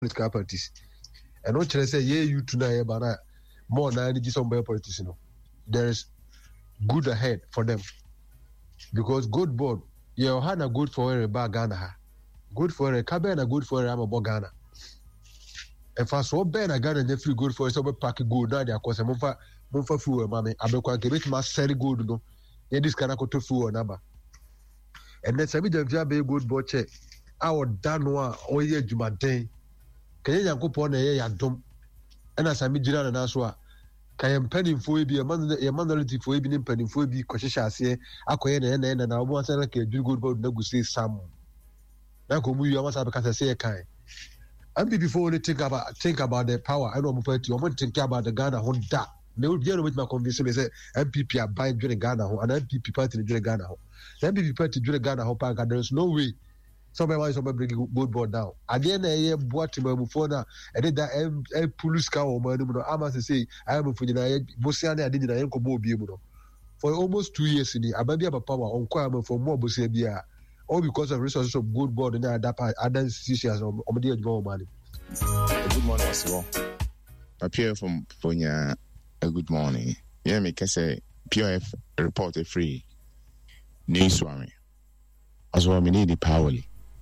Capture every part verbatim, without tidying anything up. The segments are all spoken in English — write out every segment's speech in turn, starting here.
political parties. And what I say, yeah, you tonight, but more than any some politics, you know. There is good ahead for them because good board, you had a good for a bag Ghana, good for a cabin, a good for a Amabo Ghana. If I saw Ben, I got a free good for a super pack good, now they are causing Mumfa, Mumfa Fu, mammy, I will give my very good, no. Yeah, this can I go to Fu or number. And then some of them have a good board check. Our Danwa, or ye Jumate. Can you go upon a year dumb? And as I mean, General and Aswa, can you penny for be a man, a minority for being penny for be Kosha say, Akoya and and I want to like a do good about no say some. Now, come you must have a say a kind. And before they think about think about the power, I don't want to want to think about the Ghana Honda. They will be with my conviction. They say M P P are buying during Ghana and M P P party during Ghana. The M P P party during Ghana Hop, there is no way. Somebody wants to bring a good board down. At the end of the year, what to before now, and then that police car or man, I must say, I am for the Bosiana, I did the Encobo Bibuno. For almost two years in the Ababia power on Kwame for more Bosebia, all because of resources of good board and other institutions of the more money. Good morning, Oswald. Appear from Ponya. A good morning. Yeah, me can say P O F reported free news swami. As well, me need the power.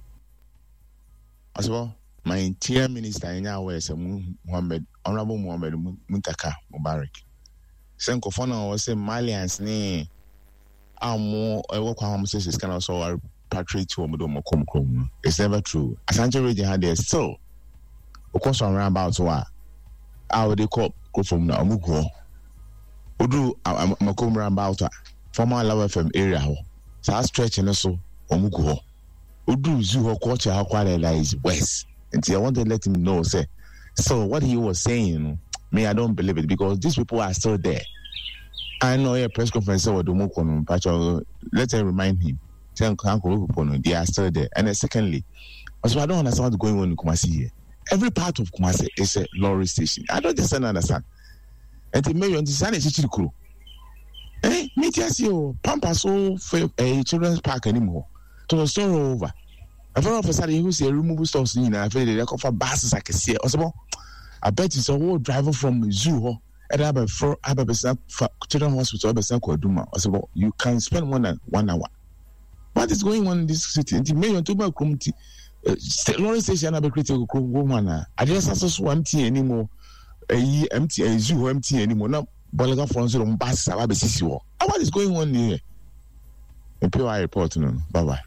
As well, my interior minister in our way, Muhammad, Honorable Muhammad Muntaka Mubarak. Senko Fona was a Malians ne. I'm more a work home says can also our patriot to Omodomo Komkom. It's never true. Asante region had there still. Of course, I'm around about what I would call go from now. Mugo. Udu, I'm a come around about former Love F M area. So I stretch and so Omugo. Udu Zoo culture how quite is west. And I want to let him know, say, so what he was saying, me, I don't believe it because these people are still there. I know a press conference or Dumoko, but let's remind him. They are still there. And then secondly, also I don't understand what's going on in Kumasi here. Every part of Kumasi is a lorry station. I don't just understand. And the mayor understand is actually cool. Eh, me just you pamper so for a children's park anymore. To the store over. I found out for who say remove stores in I feel they offer buses I can see. Also, I bet it's a whole driver from zoo. And I have a for I have a children's hospital. Also, you can spend more than one hour. What is going on in this city? And the mayor to my community. Lorry station have a critical woman. I just also one tea anymore. A empty a zoo empty anymore. Now, Bolaga Fonso on bus. What is going on here? A P O I report. Bye bye.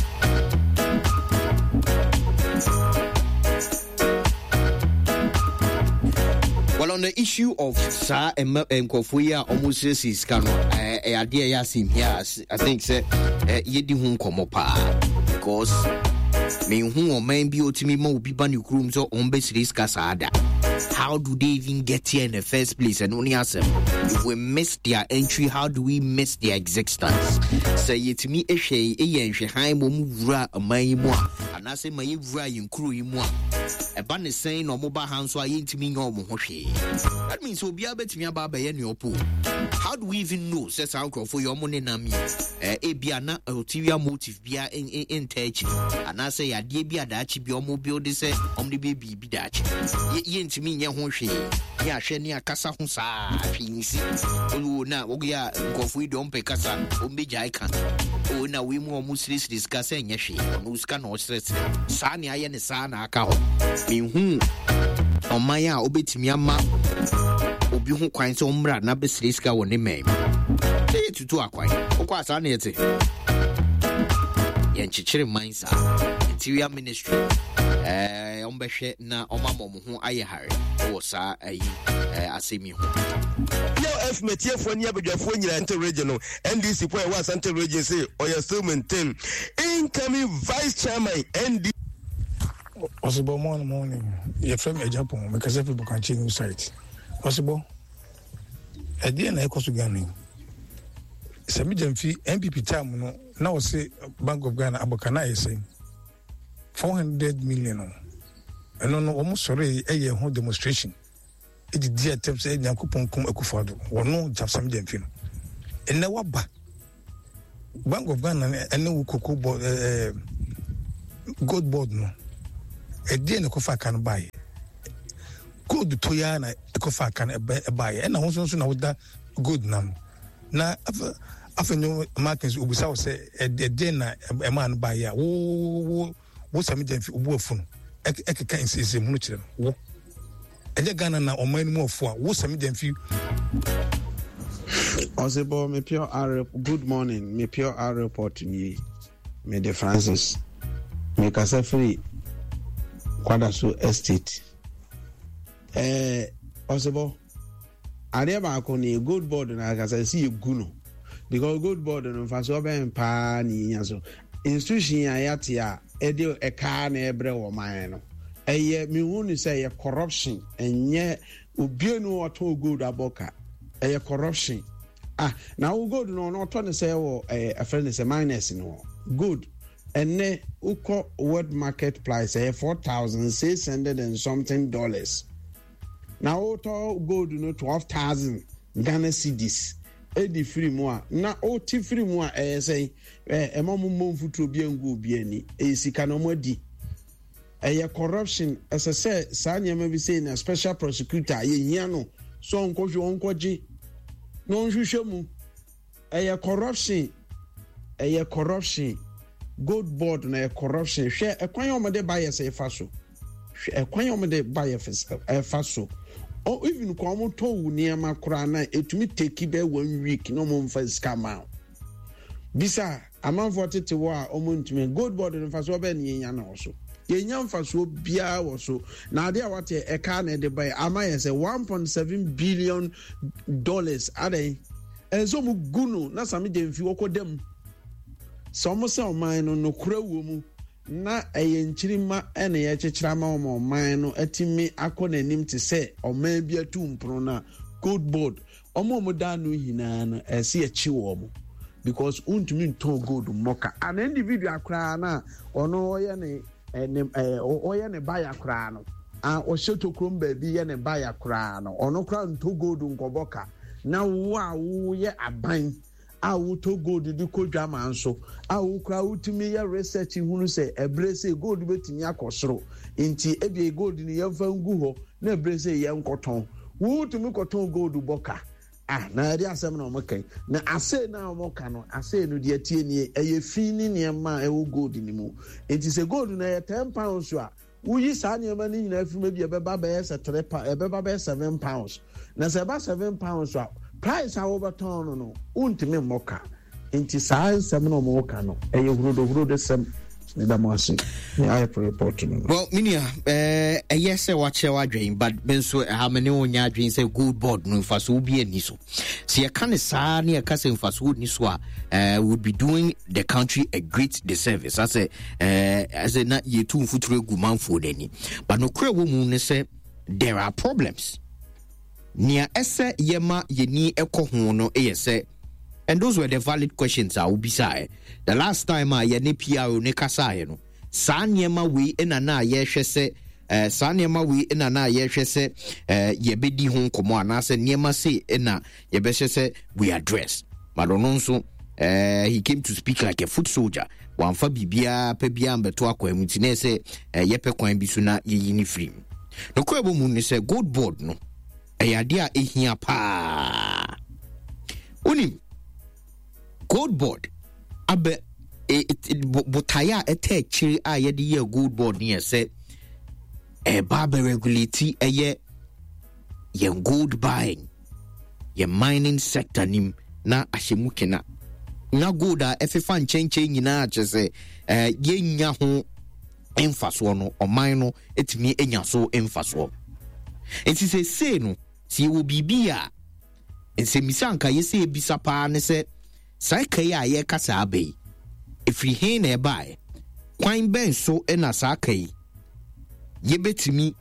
Well, on the issue of Sa and Kofuya almost says is can a idea yasim here. I think say yedi hun komopa because me who or man be otimi mo be ban you rooms or on base risk asada. How do they even get here in the first place? And only ask them if we miss their entry, how do we miss their existence? Say it me a shay, a yen, she high mumura, a my moi, and I say my ivra in crew moi. A ban is saying or mobile hands so I ain't to me no more. That means we'll be able to me about by any pool. How do we even know? Says uncle for your money na me. A biana ulterior motive be in in touch. And I say, I dear be a dachi be or mobile, they say, only baby be that. Yen to me, ya honshi. Ya shenia casa hunsa, pinsi. Oh, now, oh, yeah, go for we don't pay casa, umbi jaikan. Oh, now we more muslis discussing yashi, Muscan or stress. Sani, I and the sana cow. In whom on Maya obit me a ma. Obi who quite so mra na besriska won name. Say to two aquai. O quite an it. Yanchichiri minds are interior ministry. Eh, on beshe na omamo who I harry. Or sa a asemi. Yo, F Metia for near Bujafoni and regional N D C point was anti regency or your still maintain incoming vice chairman N D. Possible morning morning. Your friend in Japan because people can change sites. Possible. At the end, I cost to Ghana. Some fee M P P time no now say Bank of Ghana Abokana is saying four hundred million. And no almost sorry a year home demonstration. It did the attempts at Yakupon Kum Ekufado or no Japsam Demfin. And now what Bank of Ghana and no cocoa board gold board no. ɛdeɛ ne kɔfa aka no baeɛ gold to ya na ɛkɔfa aka no ɛbaeɛ ɛna wo nso nso na woda gold nam na afa afa no markets obusa wo sɛ ɛdeɛ na ɛma no baeɛ a wo wo sami gya obu afu no ɛkeka nsɛnsɛm no kyerɛ no wo ɛnyɛ Ghana na ɔman no mu ɔfo a wo sami gya mfi Osibo, me pure R. Good morning. Me pure R report ni. Me de Francis. Me kasa free. Kwadaso Estate. Eh, Osibo. Ade ba ko ni good board na kasa si eguno. Because good board no fa so ben pa ni nya so. Institution ayate a e de e ka na ebre wo man no. Eye me hu ni say corruption enye obienu oto good aboka. Eye corruption. Ah, now good no no turn say wo a friend is a minus no. Good. And ne uko world market price eh four thousand six hundred and something dollars. Now auto gold no twelve thousand Ghana cedis. E di free mo na o ti free mo eh say eh e mo mo mfutro bi angu bi ani e sika no mo di. Eh corruption as I say sa nyama bi say na special prosecutor ye hia no so onko hwe onko gi no nhwehwɛ mu ɛyɛ corruption ɛyɛ corruption gold board na ɛyɛ corruption hwɛ ɛkwan yɛ ɔmode ba yɛ sɛ ɛfa so hwɛ ɛkwan yɛ ɔmode ba yɛ ɛfa so o even kwa ɔmo tɔ wu nneɛma koraa na ɛtumi take bɛ one week na ɔmo mfa sika ma bisa amanfoɔ tete wɔ a ɔmo ntumi gold board no mfa so ɔbɛ ne yɛnya na wɔ so yɛnya mfa so biara wɔ so na ade a wate ɛka na ɛde ba ama yɛ sɛ one point seven billion dollars adɛn ɛnso mu guno na same de mfi wɔkɔ dam sɛ ɔmo sɛ ɔman no nokora wɔ mu na ɛyɛ nkyirima ɛna yɛkyekyere ma ɔmo ɔman no atimi akɔ n'anim te sɛ ɔman bi atu mpono na gold board ɔmo ɔmo da no nyinaa no ɛsɛ yɛkyi wɔ ɔmo because untumi ntɔn gold mmɔka an individual koraa na ɔno ɔyɛ ne ɛne ɛɛ ɔyɛ ne baya koraa no a ɔhyɛ tokrom baabi yɛ ne baya koraa no ɔno koraa ntɔ gold nkɔbɔka na wo a woyɛ aban a wotɔ gold di kodwa ma nso a wo koraa wotumi yɛ research hunu sɛ ɛbrɛ sɛ gold betumi akɔ soro nti ebie gold ni yɛmfa ngu hɔ na ɛbrɛ sɛ yɛ nkɔtɔn wotumi kɔtɔn gold bɔka ah na ɛde asɛm na ɔmokai na ase na ɔmoka no ase no de atie nie ɛyɛ fi ni nneɛma ɛwɔ gold ni mu enti sɛ gold na yɛ ten pounds a woyi saa nneɛma ni nyinaa fi ma bi ɛbɛba bɛyɛ sɛ three pounds ɛbɛba bɛyɛ seven pounds na sɛ ɛba seven pounds a price a wɔbɛtɔn no no wontumi mmɔka enti saa nsɛm na ɔmoka no ɛyɛ hurodo hurodo sɛm well minia eh ɛyɛ sɛ wakyɛ wadwen but benso ha me ne wonya adwen sɛ gold board no mfa so bi ani so sɛ yɛka ne saa ne yɛka sɛ mfa so ni so a uh, would be doing the country a great disservice as a uh, as a na yetu mfuturo gu manfo dani but no kra wo mu ne sɛ there are problems nia ɛsɛ yɛma yɛni ɛkɔ ho no ɛyɛ sɛ. And those were the valid questions I will be saying. The last time I ne P R ne kasa no. Sa niema we na na ye hwe se eh sa niema we na na ye hwe se eh ye bedi ho komo ana se niema se na ye be hwe se we address. But ono nso eh he came to speak like a foot soldier. Wan fa bibia pa bia mbeto akwa mu ti na se eh ye pe kwan bi so na ye yini free. No kwa bo mu ne se gold board no. Eh ade a ehia pa. Unim gold board abe botaya ete chiri a ye de ye gold board ne se e ba be regulate eye ye gold buying ye mining sector nim na ahyemu kena na gold a efefa nchenche nyina ache se eh ye nya ho emfaso no oman no etimi enya so emfaso enti se se no si wo bibia ense misanka ye se ebisa pa ne se sai kai a ye kasa abai efri he na ebai kwan ben so na sa kai ye betimi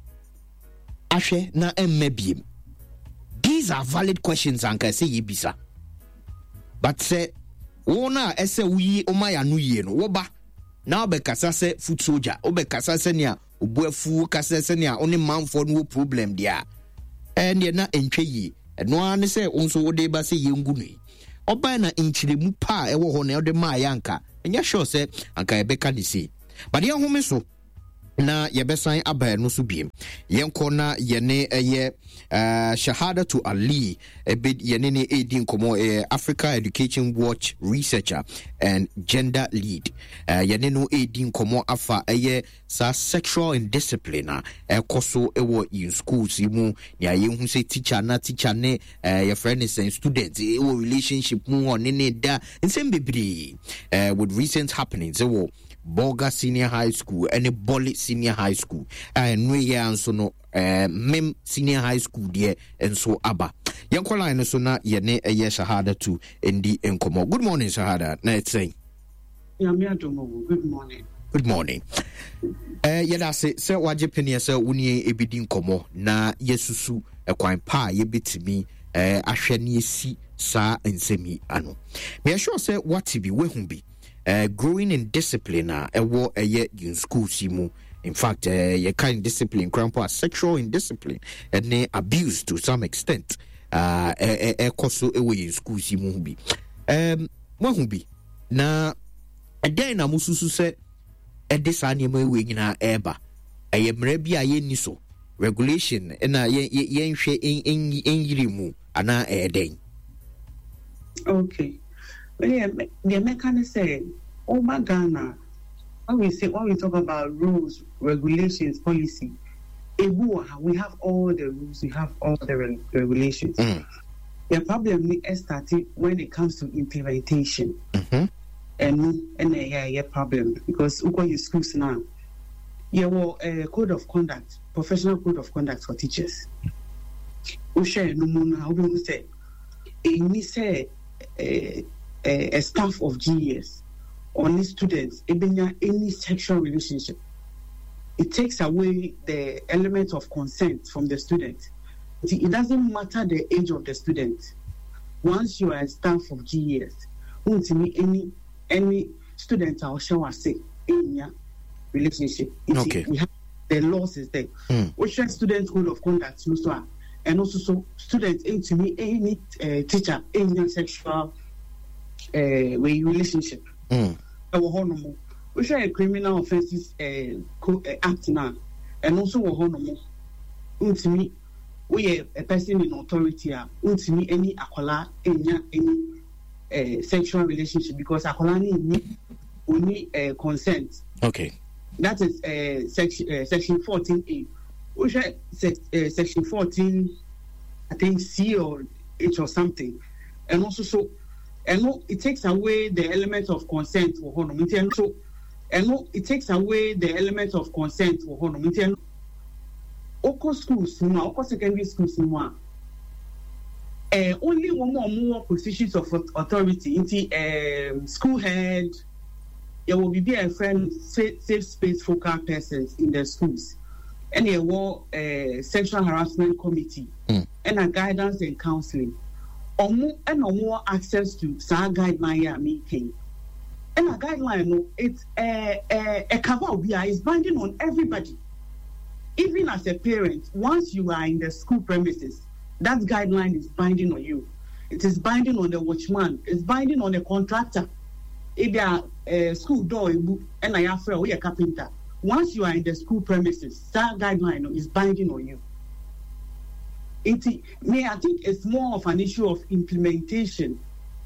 ahwe na emmabiem. These are valid questions anka say ye bisa but say wona ese wuyi omaya no ye no wo ba na obekasa se foot soldier obekasa se ne a obuafu kasa se ne a oni manfo no problem dia and ye na entwe yi eno an se onso wo de ba se ye ngu no oba na inchiremu pa ewo ho na ode ma yanka enya sure say anka ebeka ni si but ye home so na yɛbɛsan aba no so biem yɛnkɔ na yɛne ɛyɛ uh, Shahada to Ali ebe yɛne ne ɛdi nkɔmmɔ ɛyɛ Africa Education Watch researcher and gender lead uh, yɛne no ɛdi nkɔmmɔ afa ɛyɛ sa sexual indiscipline a ɛkɔ so ɛwɔ in schools yi mu nea yɛhu sɛ teacher na teacher ne uh, yɛfrɛ ne sɛ student ɛwɔ relationship mu hɔ ne ne da nsɛm bebree uh, with recent happenings ɛwɔ Bolga Senior High School and a Bolly Senior High School and we and so no uh, Mem Senior High School there and so Abba. Young Colina so na yene a yes Shahada to Ndi Enkomo. Good morning, Shahada. Let's say. Yeah, me adomo. Good morning. Good morning. Uh yada say say waje penia say woni ebidi nkomo na yesusu ekwan pa ye betimi uh ahwe na yesi sa nsemi ano. Me sure say what be we hu bi. Uh, growing in discipline uh, ewo eye in school simu. In fact, uh, ye kind discipline grandpa sexual indiscipline and uh, abuse to some extent. Uh, e e koso ewo in school simu bi. Um, wahu bi na eden na mususu se edisa ni ma we nyina eba. Eye mra bi a ye ni so regulation na ye ye nhwe en yiri mu ana eden. Okay. Well, yeah, the American say, oh my Ghana, when we say when we talk about rules, regulations, policy, we have all the rules, we have all the re- regulations. Mm. The problem is starting when it comes to implementation, mm-hmm. and and yeah, yeah, problem because we go to schools now. Yeah, well, a code of conduct, professional code of conduct for teachers. We share no more. How do we say? We say. Uh, A, a staff of G S or any students, any sexual relationship, it takes away the element of consent from the student. It doesn't matter the age of the student. Once you are a staff of G S, any any student or show us say in your relationship. Okay. We have the laws is there. Mm. Which student code of conduct, and also so students into me any uh, teacher any sexual. Uh, we relationship. Mm. We share a criminal offences uh, co- uh, act now, and also we honour me. We are a person in authority. Me any akola any any uh, sexual relationship because akola need only uh, consent. Okay, that is uh, section uh, section fourteen A. We share se- uh, section fourteen, I think C or H or something, and also so. And no, it takes away the element of consent for honor. So, and no, it takes away the element of consent for honor. Oko schools, now, Oko secondary schools, now, uh, only one more more positions of authority in the um, school head. There will be a friend safe, safe space focal persons in the schools, and there will a uh, sexual harassment committee mm. and a guidance and counseling. Omo and more access to sa guideline ya making. And a guideline no, it's a a, a cover we are is binding on everybody. Even as a parent, once you are in the school premises, that guideline is binding on you. It is binding on the watchman. It's binding on the contractor. If they are a school door and I have we a carpenter. Once you are in the school premises, that guideline is binding on you. It may I think it's more of an issue of implementation.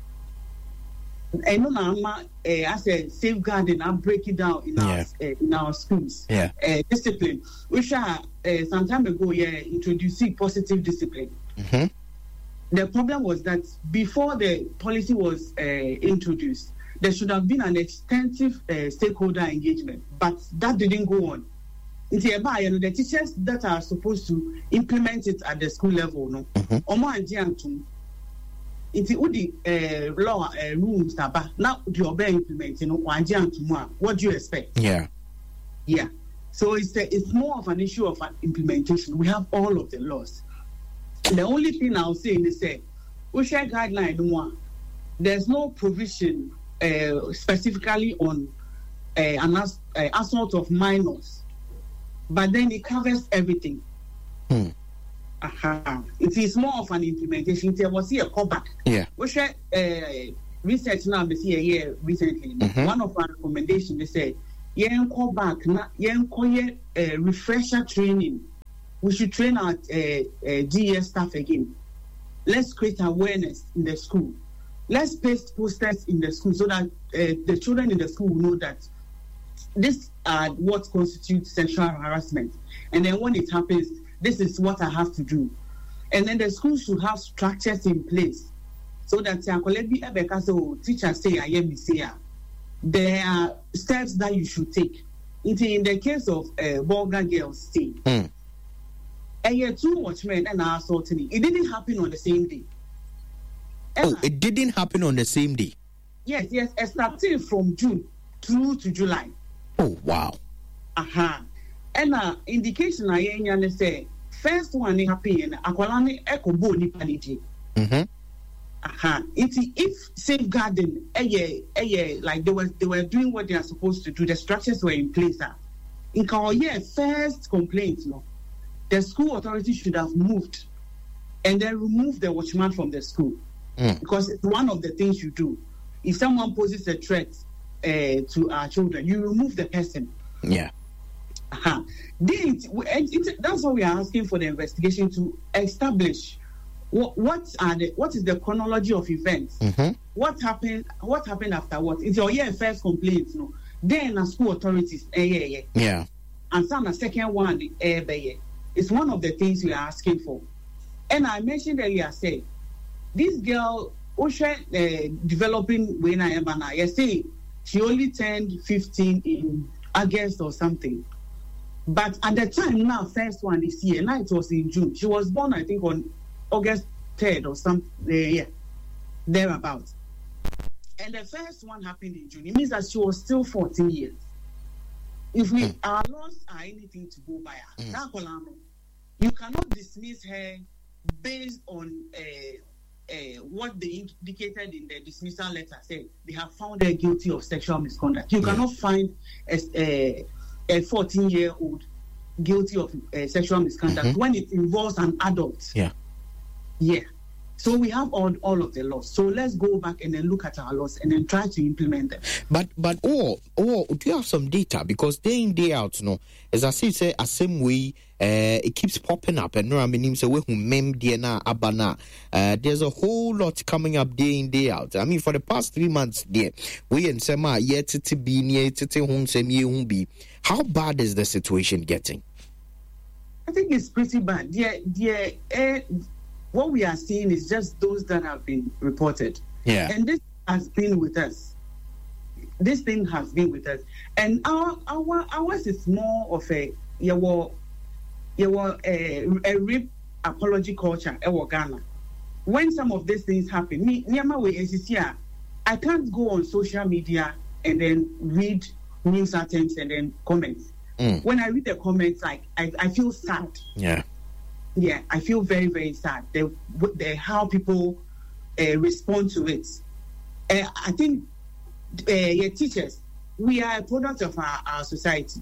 I know now, uh, as a safeguarding, I'm breaking down in our yeah. uh, in our schools. Yeah, uh, discipline. Which are uh, some time ago, yeah, introducing positive discipline. Mm-hmm. The problem was that before the policy was uh, introduced, there should have been an extensive uh, stakeholder engagement, but that didn't go on. You know, the teachers that are supposed to implement it at the school level, no, mm-hmm. It's the uh, law uh, rules that now the obey implement. You know, what do you expect? Yeah, yeah. So it's a, it's more of an issue of an implementation. We have all of the laws. The only thing I'll say is say we share guideline one. There's no provision uh, specifically on uh, an ass, uh, assault of minors. But then it covers everything. Hmm. Uh-huh. It is more of an implementation. There was here a callback. Yeah. We share uh, research now. We see a year recently. Mm-hmm. One of our recommendations they say yen call back na yen call ye uh, refresher training. We should train our uh, uh, D E S staff again. Let's create awareness in the school. Let's paste posters in the school so that uh, the children in the school will know that this are what constitutes sexual harassment. And then when it happens, this is what I have to do. And then the school should have structures in place so that teachers say, I am say, there are steps that you should take. In the case of uh, Bolga girls, say, mm. a year two watchmen and our assaulting, it didn't happen on the same day. Oh, and, it didn't happen on the same day? Yes, yes, it started from June through to July. Oh, wow. Aha. And uh, indication I ain't say, first one happened, Aqualani Echo Bo Nipaliti. Mm-hmm. Aha. If safeguarding, eh, yeah, eh, yeah, like they were, they were doing what they are supposed to do, the structures were in place. Uh. In our yeah, first complaint, no, the school authority should have moved and then remove the watchman from the school. Mm. Because it's one of the things you do. If someone poses a threat uh, to our children, you remove the person. Yeah. Uh-huh. Then it, it, that's why we are asking for the investigation to establish what what are the what is the chronology of events. Mm-hmm. What happened? What happened after what? It's your year first complaint, no. Then as school authorities, eh, yeah, yeah, yeah, and some a second one, eh, yeah. It's one of the things we are asking for. And I mentioned earlier, say this girl, Osha, uh, developing when I am now. You see, she only turned fifteen in August or something. But at the time now, first one this year, now it was in June. She was born, I think, on August third or something, uh, yeah, thereabouts. And the first one happened in June. It means that she was still fourteen years. If we, mm. our laws are anything to go by, mm. you cannot dismiss her based on uh, uh, what they indicated in the dismissal letter. Said they have found her guilty of sexual misconduct. You yeah. cannot find a, a, a fourteen-year-old guilty of uh, sexual misconduct mm-hmm. when it involves an adult. Yeah. Yeah. So we have all, all of the laws. So let's go back and then look at our laws and then try to implement them. But but oh oh do you have some data? Because day in day out, no, as I say, say a same way uh, it keeps popping up. And no, I mean, so we who mem diana abana. Uh, there's a whole lot coming up day in day out. I mean, for the past three months, there we and Sema yet to be near to home semi be. How bad is the situation getting? I think it's pretty bad. Yeah, yeah. Uh, What we are seeing is just those that have been reported. Yeah. And this has been with us. This thing has been with us. And our our ours is more of a your your a, a rape apology culture in Ghana. When some of these things happen, me I can't go on social media and then read news items and then comments. Mm. When I read the comments, like I, I feel sad. Yeah. Yeah, I feel very, very sad. The, the how people uh, respond to it. Uh, I think, uh, yeah, teachers, we are a product of our, our society.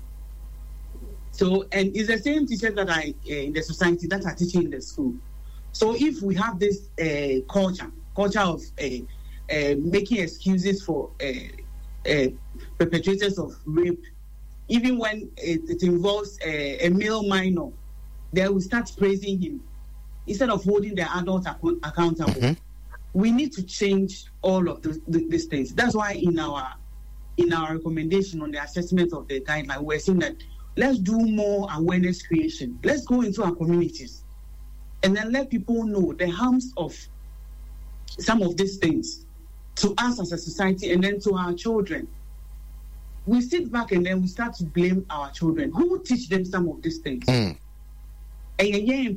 So, and it's the same teachers that are uh, in the society that are teaching in the school. So, if we have this uh, culture, culture of uh, uh, making excuses for uh, uh, perpetrators of rape, even when it, it involves a, a male minor, they will start praising him instead of holding the adult ac- accountable. Mm-hmm. We need to change all of the, the, these things. That's why in our in our recommendation on the assessment of the guideline, we're saying that let's do more awareness creation. Let's go into our communities and then let people know the harms of some of these things to us as a society and then to our children. We sit back and then we start to blame our children. Who will teach them some of these things? Mm. And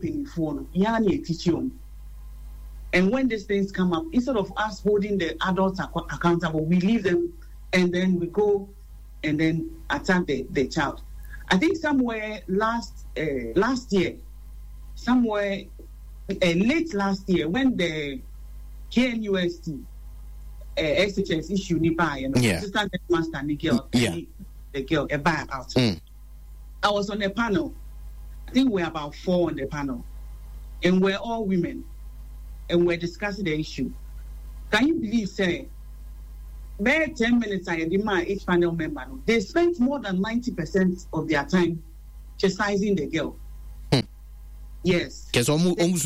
when these things come up, instead of us holding the adults ac- accountable, we leave them and then we go and then attack the, the child. I think somewhere last uh, last year, somewhere uh, late last year, when the K N U S T uh, S H S issued Nipa, you know, yeah. assistant headmaster, the girl, yeah. the girl, a buy out. Mm. I was on a panel. I think we're about four on the panel, and we're all women, and we're discussing the issue. Can you believe, say, bare ten minutes I demand each panel member. They spent more than ninety percent of their time chastising the girl. Hmm. Yes. Because almost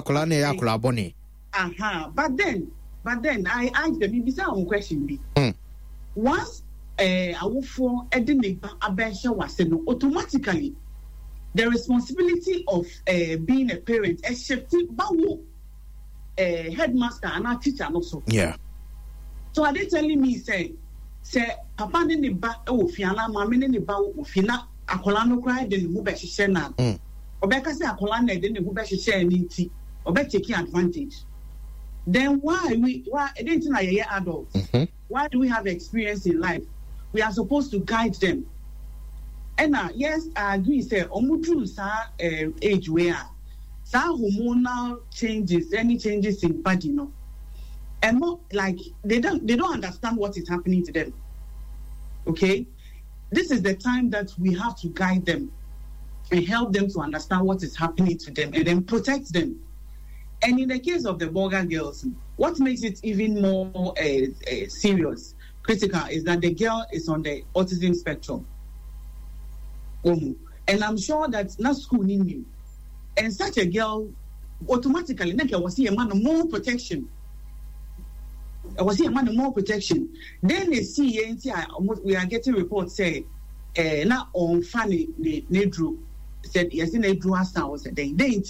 Aha. But then, but then I asked them, it's a question. Hmm. Once I will for a abesha was automatically the responsibility of uh, being a parent is shifted by a headmaster and a teacher also. Yeah. So are they telling me say say papa ne ne ba e wo fiana mama ne ne ba wo fina akola no kra de ne hu be hihye na obeka say akola na de ne hu be hihye ni nti obe taking advantage. Then why we why I didn't know you're adults? Mm-hmm. Why do we have experience in life? We are supposed to guide them. And uh, yes, I agree. Say omutu sa age where sa hormonal changes, any changes in body, you know. And not like they don't they don't understand what is happening to them. Okay, this is the time that we have to guide them and help them to understand what is happening to them and then protect them. And in the case of the Bolga girls, what makes it even more uh, uh, serious, critical, is that the girl is on the autism spectrum. Um, and I'm sure that not school knew. And such a girl automatically, I was see a man more protection. I was see a man more protection. Then they see we are getting reports say, uh, now on Fanny Nedru said yes, Nedru has now said they didn't.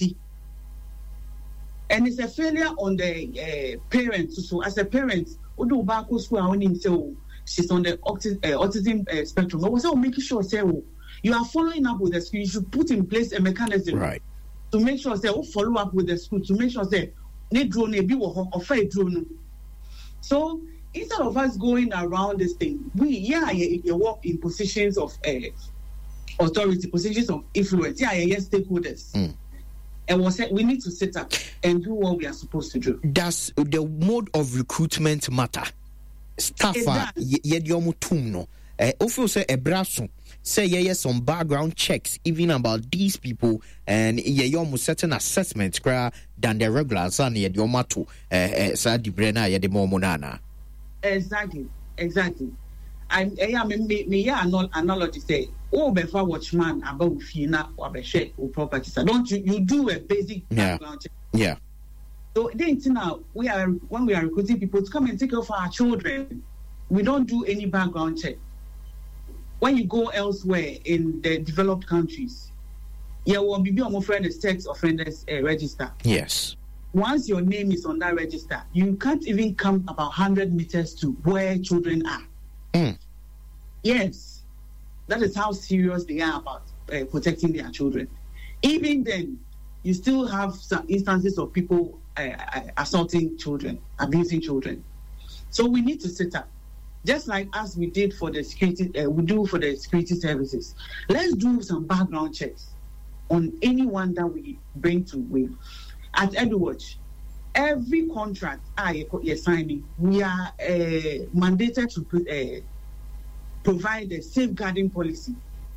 And it's a failure on the uh, parents. So as a parent, Odo Bako school, she's on the autism, uh, autism uh, spectrum. I was also making sure say, oh, you are following up with the school. You should put in place a mechanism right. to make sure say, oh, follow up with the school to make sure say, ne drone ne bi wo or fair drone. So instead of us going around this thing, we yeah, you, you work in positions of uh, authority, positions of influence. Yeah, yeah, stakeholders. Mm. And we said we need to sit up and do what we are supposed to do. Does the mode of recruitment matter? Staff yediomu tumno. Also say a brasso. Say yes some background checks even about these people and yediomu certain assessments than the regulars and yediomatu sa di brena yedimo monana. Exactly, exactly. I I mean me me yeah analogy say oh before watchman about fina or be share or property. So don't you you do a basic background check. Yeah. So then now we are when we are recruiting people to come and take care of our children, we don't do any background check. When you go elsewhere in the developed countries, yeah, will be your friend sex offenders uh, register. Yes. Once your name is on that register, you can't even come about one hundred meters to where children are. Mm. Yes, that is how serious they are about uh, protecting their children. Even then, you still have some instances of people uh, assaulting children, abusing children. So we need to set up, just like as we did for the security, uh, we do for the security services. Let's do some background checks on anyone that we bring to with. At EduWatch, every contract I you're signing, we are uh, mandated to uh, provide a safeguarding policy.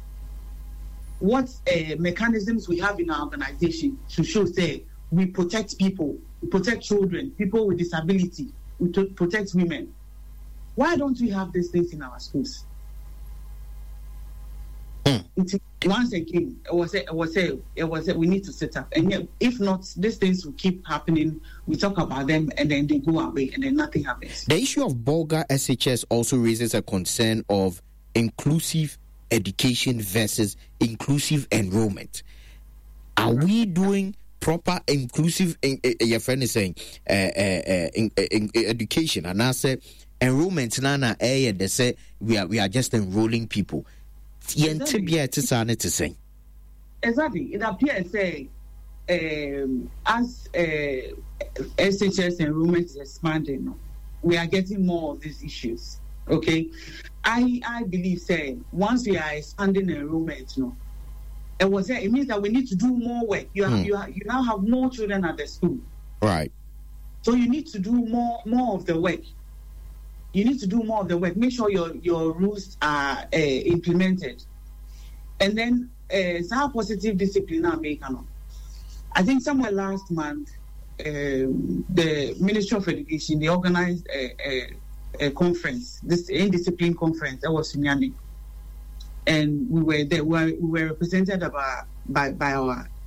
What uh, mechanisms we have in our organization to show, say, we protect people, we protect children, people with disability, we protect women. Why don't we have these things in our schools? Mm. Once again, it was a, it was a, it was a, we need to set up, and yet, if not, these things will keep happening. We talk about them, and then they go away, and then nothing happens. The issue of Bolga S H S also raises a concern of inclusive education versus inclusive enrollment. Are we doing proper inclusive? Your friend is saying uh, uh, uh, in, uh, education, and I say enrollment. Nana, eh? They say we are we are just enrolling people. Exactly. Exactly. It appears say um, as uh, S H S enrollment is expanding, we are getting more of these issues. Okay, I I believe say once we are expanding enrollment, you know, it was it means that we need to do more work. You have, mm. you have, you now have more children at the school, right? So you need to do more more of the work. You need to do more of the work. Make sure your, your rules are uh, implemented. And then, uh, some positive discipline are made. I think somewhere last month, um, the Ministry of Education, they organized a, a, a conference, this indiscipline conference that was in Sunyani. And we were there, we were, we were represented about, by, by our